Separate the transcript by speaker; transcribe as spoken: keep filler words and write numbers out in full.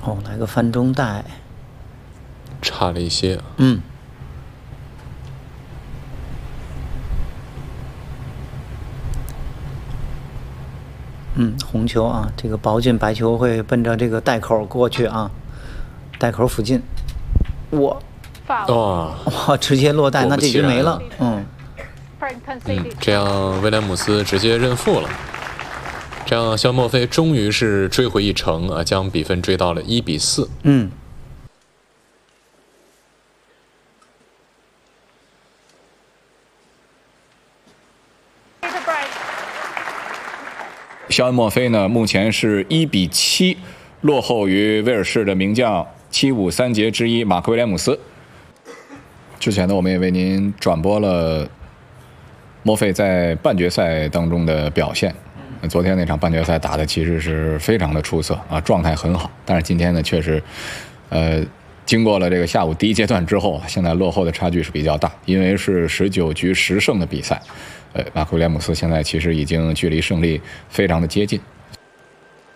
Speaker 1: 哦，来个翻中带，
Speaker 2: 差了一些。
Speaker 1: 嗯。嗯，红球啊，这个保进白球会奔着这个带口过去啊，带口附近，哇，
Speaker 2: 哇
Speaker 1: 哇，直接落袋，那这局没了，嗯。
Speaker 2: 嗯，这样威廉姆斯直接认负了。这样，肖莫菲终于是追回一城啊，将比分追到了一比四。
Speaker 1: 嗯。
Speaker 3: 肖恩·墨菲呢，目前是一比七落后于威尔士的名将七五三杰之一马克·威廉姆斯。之前呢，我们也为您转播了墨菲在半决赛当中的表现。昨天那场半决赛打的其实是非常的出色啊，状态很好。但是今天呢，确实，呃，经过了这个下午第一阶段之后，现在落后的差距是比较大，因为是十九局十胜的比赛。呃，马克·威廉姆斯现在其实已经距离胜利非常的接近。